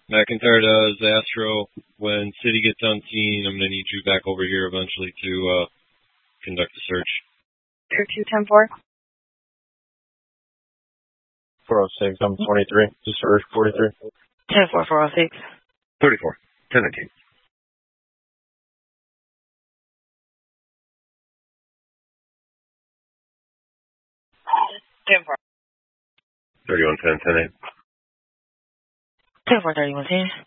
McIntyre to Zastro. When City gets on scene, I'm going to need you back over here eventually to conduct a search. Air 210-4. 406, I'm 23. Just search 43. 10-4, 406. 34, 1019. Ten four. 31, 10, 10, 8. 10-4, 31, 10.